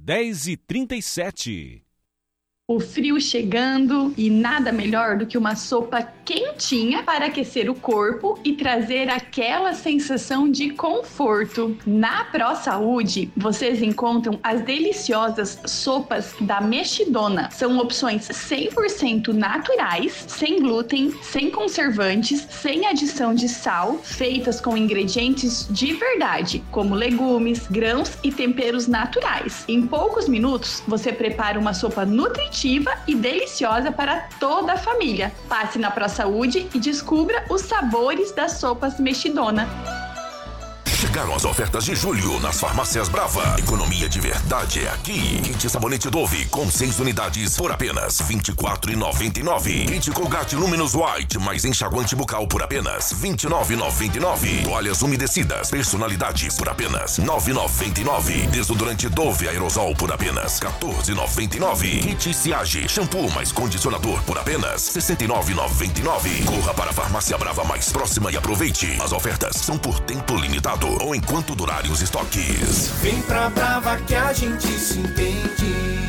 10h37. O frio chegando e nada melhor do que uma sopa quentinha para aquecer o corpo e trazer aquela sensação de conforto. Na ProSaúde, vocês encontram as deliciosas sopas da Mexidona. São opções 100% naturais, sem glúten, sem conservantes, sem adição de sal, feitas com ingredientes de verdade, como legumes, grãos e temperos naturais. Em poucos minutos, você prepara uma sopa nutritiva e deliciosa para toda a família. Passe na ProSaúde e descubra os sabores das sopas Mexidona. Chegaram as ofertas de julho nas farmácias Brava. Economia de verdade é aqui. Kit sabonete Dove com 6 unidades por apenas R$ 24,99. Kit Colgate Luminous White mais enxaguante bucal por apenas R$ 29,99. Toalhas umedecidas personalidades por apenas R$ 9,99. Desodorante Dove Aerosol por apenas R$ 14,99. Kit Siage shampoo mais condicionador por apenas R$ 69,99. Corra para a farmácia Brava mais próxima e aproveite. As ofertas são por tempo limitado ou enquanto durarem os estoques. Vem pra Brava que a gente se entende.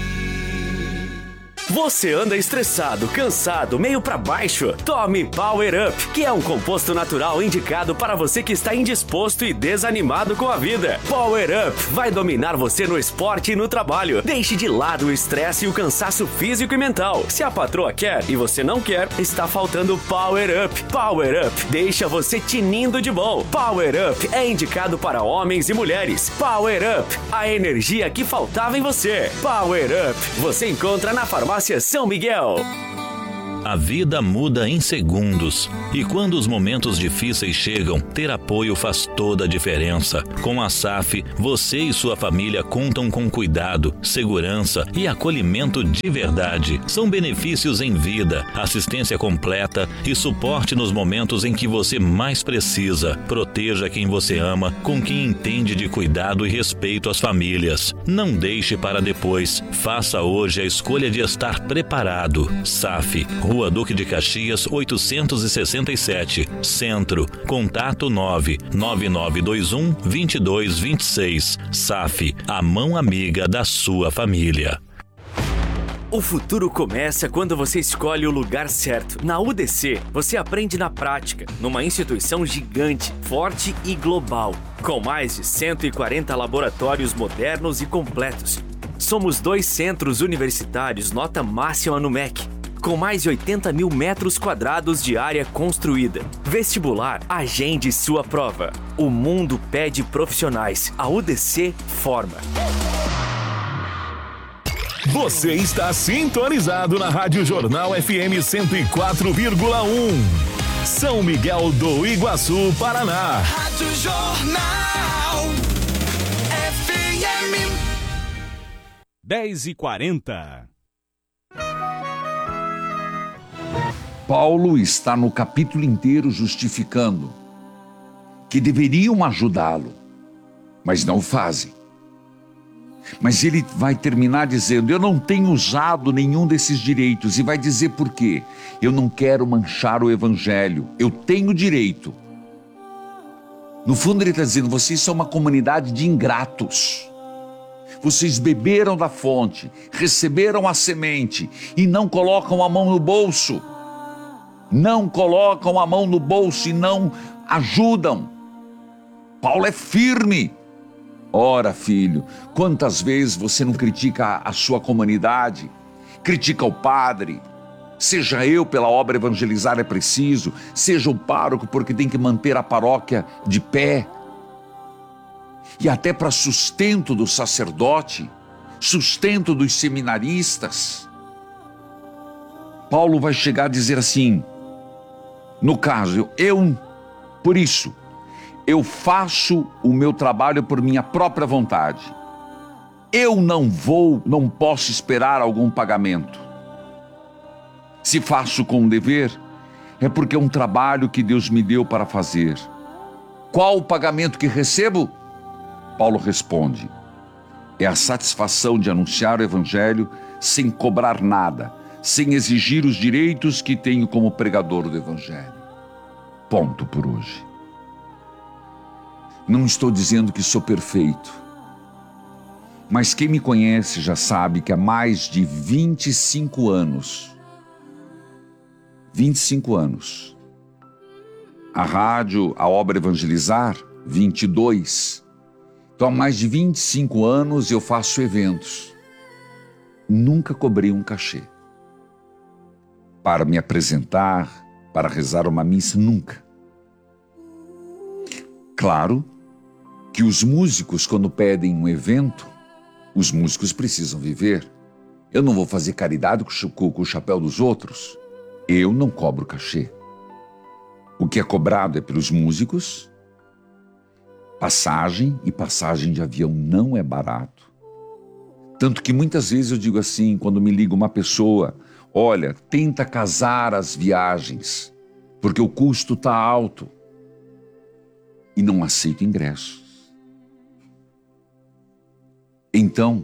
Você anda estressado, cansado, meio pra baixo? Tome Power Up, que é um composto natural indicado para você que está indisposto e desanimado com a vida. Power Up vai dominar você no esporte e no trabalho. Deixe de lado o estresse e o cansaço físico e mental. Se a patroa quer e você não quer, está faltando Power Up. Power Up deixa você tinindo de bom. Power Up é indicado para homens e mulheres. Power Up, a energia que faltava em você. Power Up, você encontra na farmácia São Miguel. A vida muda em segundos e quando os momentos difíceis chegam, ter apoio faz toda a diferença. Com a SAF, você e sua família contam com cuidado, segurança e acolhimento de verdade. São benefícios em vida, assistência completa e suporte nos momentos em que você mais precisa. Proteja quem você ama com quem entende de cuidado e respeito às famílias. Não deixe para depois. Faça hoje a escolha de estar preparado. SAF, Rua Duque de Caxias, 867, Centro. Contato 99921-2226. SAF, a mão amiga da sua família. O futuro começa quando você escolhe o lugar certo. Na UDC, você aprende na prática, numa instituição gigante, forte e global, com mais de 140 laboratórios modernos e completos. Somos 2 centros universitários nota máxima no MEC, com mais de 80 mil metros quadrados de área construída. Vestibular, agende sua prova. O mundo pede profissionais. A UDC forma. Você está sintonizado na Rádio Jornal FM 104,1. São Miguel do Iguaçu, Paraná. Rádio Jornal FM 10h40. Paulo está no capítulo inteiro justificando que deveriam ajudá-lo, mas não fazem. Mas ele vai terminar dizendo: eu não tenho usado nenhum desses direitos, e vai dizer por quê. Eu não quero manchar o evangelho, eu tenho direito. No fundo ele está dizendo: vocês são uma comunidade de ingratos. Vocês beberam da fonte, receberam a semente e não colocam a mão no bolso. Não colocam a mão no bolso e não ajudam. Paulo é firme. Ora, filho, quantas vezes você não critica a sua comunidade, critica o padre, seja eu pela obra evangelizar é preciso, seja o pároco porque tem que manter a paróquia de pé, e até para sustento do sacerdote, sustento dos seminaristas. Paulo vai chegar a dizer assim, no caso, por isso, eu faço o meu trabalho por minha própria vontade. Eu não posso esperar algum pagamento. Se faço com dever, é porque é um trabalho que Deus me deu para fazer. Qual o pagamento que recebo? Paulo responde: é a satisfação de anunciar o evangelho sem cobrar nada, sem exigir os direitos que tenho como pregador do evangelho. Ponto por hoje. Não estou dizendo que sou perfeito. Mas quem me conhece já sabe que há mais de 25 anos, a rádio, a obra Evangelizar, 22. Então há mais de 25 anos eu faço eventos. Nunca cobrei um cachê. Para me apresentar, para rezar uma missa, nunca. Claro que os músicos, quando pedem um evento, os músicos precisam viver. Eu não vou fazer caridade com o chapéu dos outros. Eu não cobro cachê. O que é cobrado é pelos músicos, passagem, e passagem de avião não é barato. Tanto que muitas vezes eu digo assim, quando me liga uma pessoa, olha, tenta casar as viagens, porque o custo está alto. E não aceito ingressos. Então,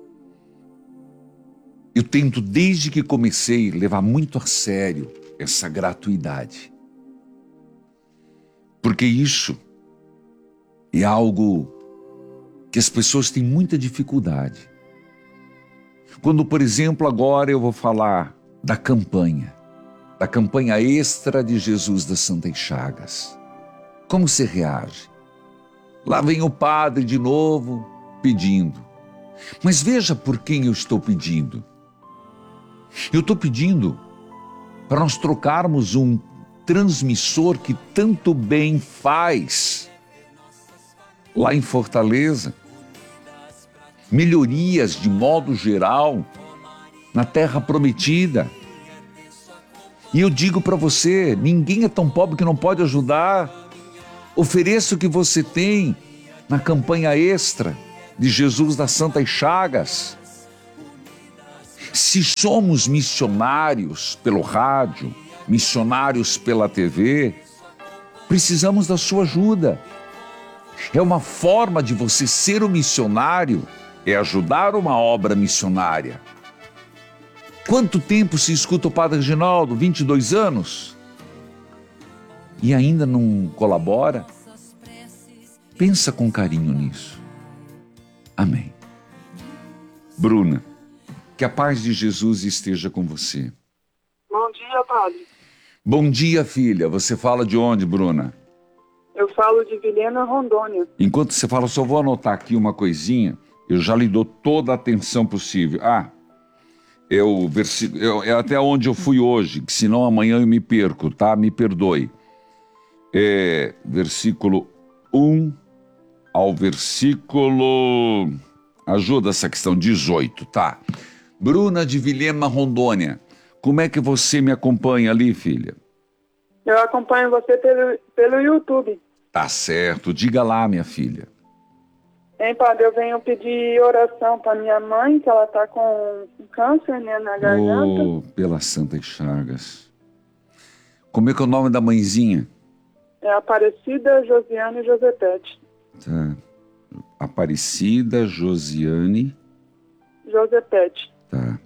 eu tento desde que comecei levar muito a sério essa gratuidade. Porque isso é algo que as pessoas têm muita dificuldade. Quando, por exemplo, agora eu vou falar da campanha extra de Jesus das Santas Chagas. Como você reage? Lá vem o padre de novo pedindo. Mas veja por quem eu estou pedindo. Eu estou pedindo para nós trocarmos um transmissor que tanto bem faz lá em Fortaleza. Melhorias de modo geral na Terra Prometida. E eu digo para você, ninguém é tão pobre que não pode ajudar. Ofereça o que você tem na campanha extra de Jesus das Santas Chagas. Se somos missionários pelo rádio, missionários pela TV, precisamos da sua ajuda. É uma forma de você ser um missionário, é ajudar uma obra missionária. Quanto tempo se escuta o Padre Reginaldo? 22 anos? E ainda não colabora? Pensa com carinho nisso. Amém. Bruna, que a paz de Jesus esteja com você. Bom dia, padre. Bom dia, filha. Você fala de onde, Bruna? Eu falo de Vilhena, Rondônia. Enquanto você fala, só vou anotar aqui uma coisinha. Eu já lhe dou toda a atenção possível. É até onde eu fui hoje, que senão amanhã eu me perco, tá? Me perdoe. Versículo 1 ao versículo... Ajuda essa questão, 18, tá? Bruna de Vilhena, Rondônia. Como é que você me acompanha ali, filha? Eu acompanho você pelo YouTube. Tá certo. Diga lá, minha filha. Hein, padre, eu venho pedir oração para minha mãe, que ela tá com câncer, né, na garganta. Oh, pelas Santas Chagas. Como é que é o nome da mãezinha? É Aparecida, Josiane e Josepete. Tá. Aparecida, Josiane... Josepete. Tá.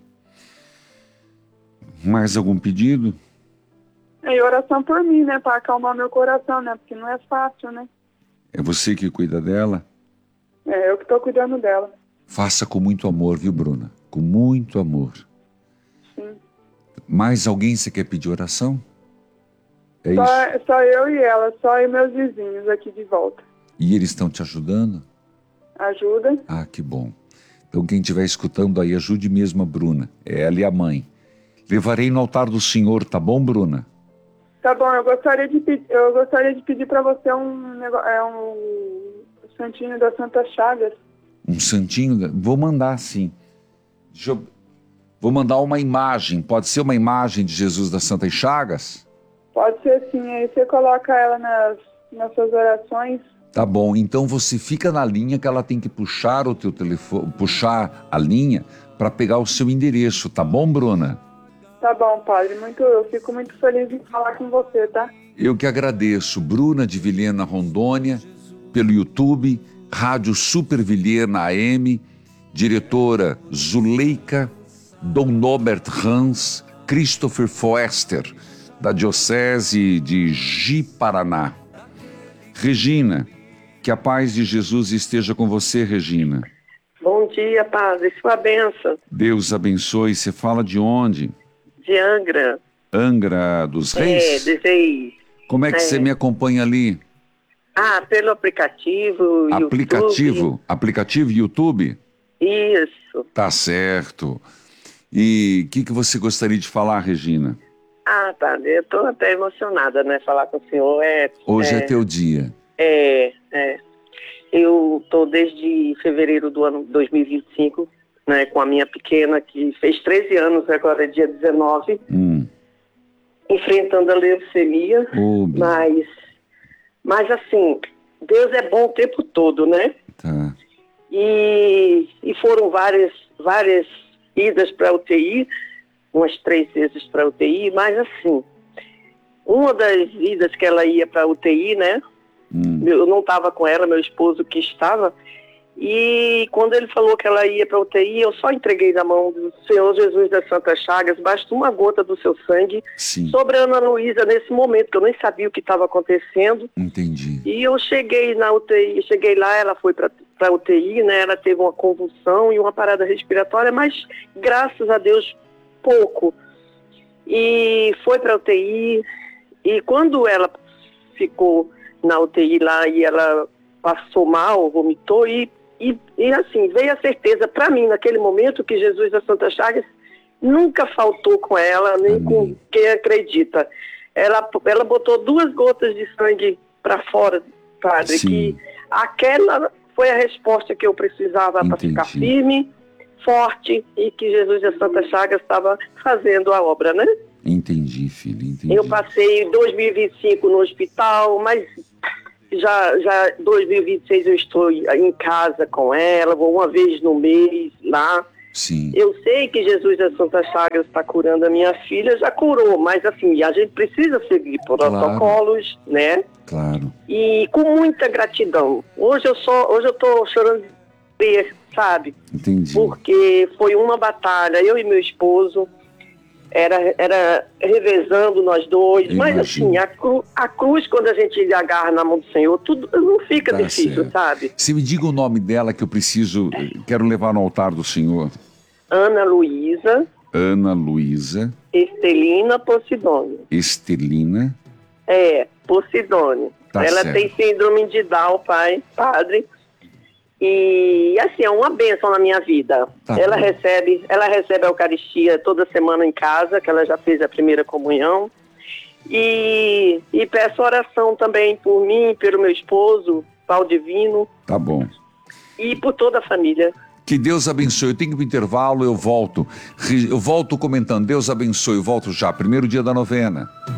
Mais algum pedido? E oração por mim, né, para acalmar meu coração, né, porque não é fácil, né. É você que cuida dela? É, eu que tô cuidando dela. Faça com muito amor, viu, Bruna? Com muito amor. Sim. Mais alguém você quer pedir oração? É isso? Só eu e ela, só e meus vizinhos aqui de volta. E eles estão te ajudando? Ajuda. Ah, que bom. Então quem estiver escutando aí, ajude mesmo a Bruna. É ela e a mãe. Levarei no altar do Senhor, tá bom, Bruna? Tá bom, eu gostaria de pedir para você um santinho da Santa Chagas. Um santinho? Vou mandar, sim. Vou mandar uma imagem. Pode ser uma imagem de Jesus das Santas Chagas? Pode ser, sim. Aí você coloca ela nas suas orações. Tá bom, então você fica na linha que ela tem que puxar o teu telefone, puxar a linha para pegar o seu endereço, tá bom, Bruna? Tá bom, padre. Eu fico muito feliz em falar com você, tá? Eu que agradeço. Bruna de Vilhena, Rondônia, pelo YouTube, Rádio Super Vilhena AM, diretora Zuleika, Dom Norbert Hans, Christopher Foester, da Diocese de Ji-Paraná. Regina, que a paz de Jesus esteja com você, Regina. Bom Bom dia, padre. Sua bênção. Deus abençoe. Você fala de onde? De Angra. Angra dos Reis? Dos Reis. Como é que você me acompanha ali? Pelo aplicativo, YouTube. Aplicativo YouTube? Isso. Tá certo. E o que você gostaria de falar, Regina? Padre, eu estou até emocionada, né? Falar com o senhor Hoje é teu dia. Eu estou desde fevereiro do ano 2025, né? Com a minha pequena, que fez 13 anos, agora é dia 19. Enfrentando a leucemia. Mas assim, Deus é bom o tempo todo, né? Tá. E foram várias idas para a UTI, umas 3 vezes para a UTI, mas assim, uma das idas que ela ia para a UTI, né? Eu não estava com ela, meu esposo que estava, e quando ele falou que ela ia para a UTI, eu só entreguei na mão do Senhor Jesus das Santas Chagas, basta uma gota do seu sangue, sobre a Ana Luísa nesse momento, que eu nem sabia o que estava acontecendo. Entendi. E eu cheguei na UTI, cheguei lá, ela foi para a UTI, né? Ela teve uma convulsão e uma parada respiratória, mas graças a Deus, pouco. E foi para a UTI, e quando ela ficou na UTI lá e ela passou mal, vomitou, e assim, veio a certeza para mim naquele momento que Jesus das Santas Chagas nunca faltou com ela, nem com quem acredita. Ela botou 2 gotas de sangue para fora, padre, que aquela foi a resposta que eu precisava para ficar firme, forte, e que Jesus das Santas Chagas estava fazendo a obra, né? Entendi, filho, entendi. Eu passei 2025 no hospital, mas já 2026 eu estou em casa com ela, vou uma vez no mês lá. Sim. Eu sei que Jesus das Santas Chagas está curando a minha filha, já curou, mas assim, a gente precisa seguir protocolos, né? Claro. E com muita gratidão. Hoje eu estou chorando de ver, sabe? Entendi. Porque foi uma batalha, eu e meu esposo, era revezando nós dois, mas assim, a cruz, quando a gente agarra na mão do Senhor, tudo não fica difícil, sabe? Você me diga o nome dela que eu quero levar no altar do Senhor. Ana Luísa. Ana Luísa. Estelina Posidônio. Estelina. Posidônio. Ela certo. tem síndrome de Down, padre. E assim, é uma bênção na minha vida. Ela recebe a Eucaristia toda semana em casa, que ela já fez a primeira comunhão. E peço oração também por mim, pelo meu esposo, Paulo Divino. Tá bom. E por toda a família. Que Deus abençoe. Eu tenho que ir pro intervalo, eu volto. Eu volto comentando. Deus abençoe, eu volto já. Primeiro dia da novena.